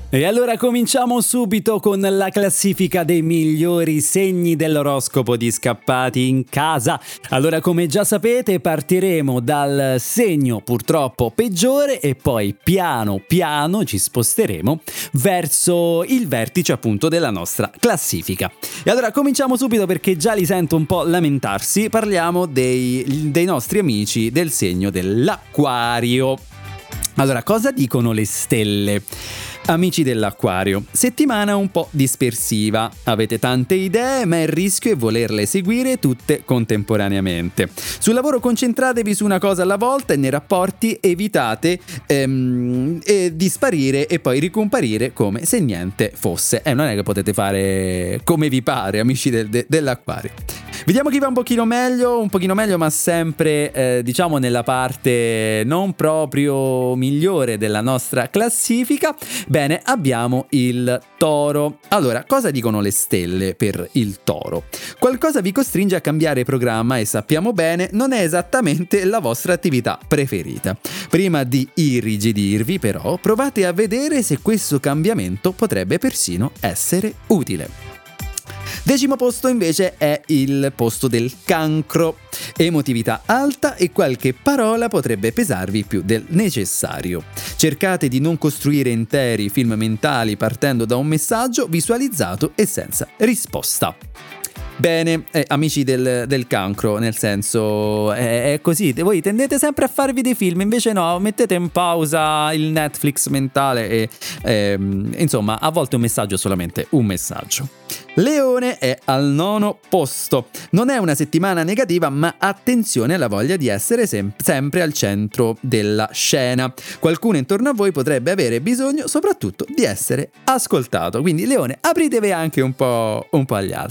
E allora cominciamo subito con la classifica dei migliori segni dell'oroscopo di Scappati in Casa. Allora, come già sapete, partiremo dal segno purtroppo peggiore e poi piano piano ci sposteremo verso il vertice appunto della nostra classifica. E allora cominciamo subito perché già li sento un po' lamentarsi. Parliamo dei nostri amici del segno dell'Acquario. Allora, cosa dicono le stelle? Amici dell'Acquario, settimana un po' dispersiva, avete tante idee ma il rischio è volerle eseguire tutte contemporaneamente. Sul lavoro concentratevi su una cosa alla volta e nei rapporti evitate di sparire e poi ricomparire come se niente fosse. Non è che potete fare come vi pare, amici dell'Acquario. Vediamo chi va un pochino meglio, ma sempre diciamo nella parte non proprio migliore della nostra classifica. Bene, abbiamo il Toro. Allora, cosa dicono le stelle per il Toro? Qualcosa vi costringe a cambiare programma e sappiamo bene non è esattamente la vostra attività preferita. Prima di irrigidirvi, però, provate a vedere se questo cambiamento potrebbe persino essere utile. 10° posto invece è il posto del Cancro. Emotività alta e qualche parola potrebbe pesarvi più del necessario. Cercate di non costruire interi film mentali partendo da un messaggio visualizzato e senza risposta. Bene, amici del Cancro, nel senso è così, voi tendete sempre a farvi dei film, invece no, mettete in pausa il Netflix mentale e insomma a volte un messaggio è solamente un messaggio. Leone è al 9° posto. Non è una settimana negativa, ma attenzione alla voglia di essere sempre al centro della scena. Qualcuno intorno a voi potrebbe avere bisogno soprattutto di essere ascoltato. Quindi Leone, apritevi anche un po' agli altri.